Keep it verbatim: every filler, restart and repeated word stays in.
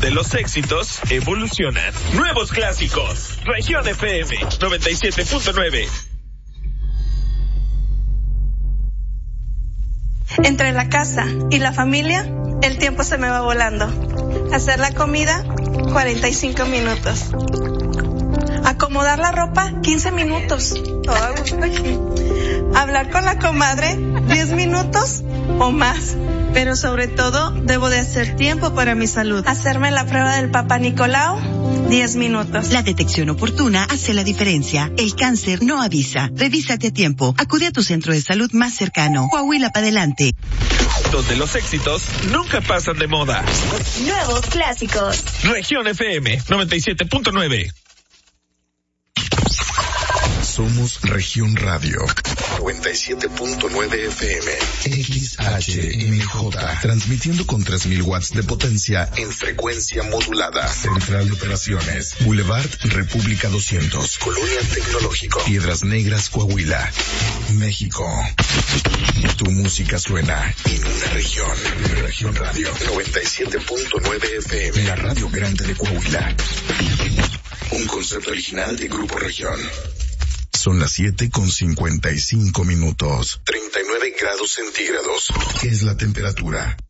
donde los éxitos evolucionan. Nuevos clásicos. Región F M noventa y siete punto nueve. Entre la casa y la familia, el tiempo se me va volando. Hacer la comida, cuarenta y cinco minutos. Acomodar la ropa, quince minutos. Todo a gusto aquí. Hablar con la comadre, diez minutos o más. Pero sobre todo, debo de hacer tiempo para mi salud. Hacerme la prueba del Papá Nicolau, diez minutos. La detección oportuna hace la diferencia. El cáncer no avisa. Revísate a tiempo. Acude a tu centro de salud más cercano. Coahuila para adelante. Donde los éxitos nunca pasan de moda. Nuevos clásicos. Región F M noventa y siete punto nueve. Somos Región Radio noventa y siete punto nueve F M X H M J, transmitiendo con tres mil watts de potencia en frecuencia modulada. Central de Operaciones, Boulevard República doscientos, Colonia Tecnológico, Piedras Negras, Coahuila, México. Tu música suena en una región. Región Radio noventa y siete punto nueve F M, la radio grande de Coahuila. Un concepto original de Grupo Región. Son las siete con cincuenta y cinco minutos. treinta y nueve grados centígrados. ¿Qué es la temperatura?